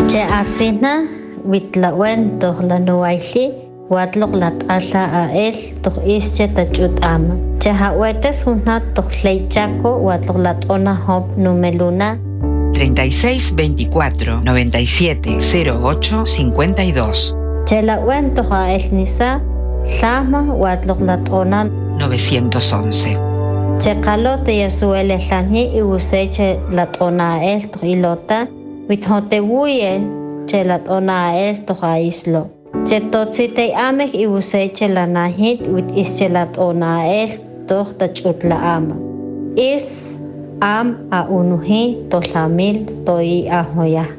Che atzina witlawen toh lanuaili watlok lat'ala a él toh ische tachut'ama. Che hawetes hunat toh leichaco watlok lat'ona hop numeluna 36 24 97 08 52. Che lawen toh a él nisa llama watlok lat'ona 911. Che kalote yasuele llani y useche lat'ona a él toh ilota withotewuye che lat'ona a él toh a islo. Che totzite amek y useche lanahit wit ische lat'ona a él toh tachutla ama. Is am a unuhi to lamil to i ahoya.